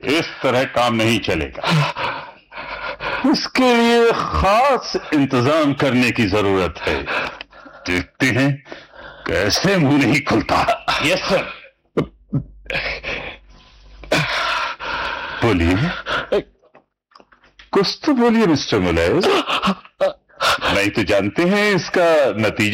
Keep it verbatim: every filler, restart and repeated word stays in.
इस तरह काम नहीं चलेगा। इसके लिए खास इंतजाम करने की जरूरत है। देखते हैं कैसे मुंह नहीं खुलता। Yes sir. बोलिए, कुछ तो बोलिए मिस्टर मुलैस। नहीं तो जानते हैं इसका नतीजा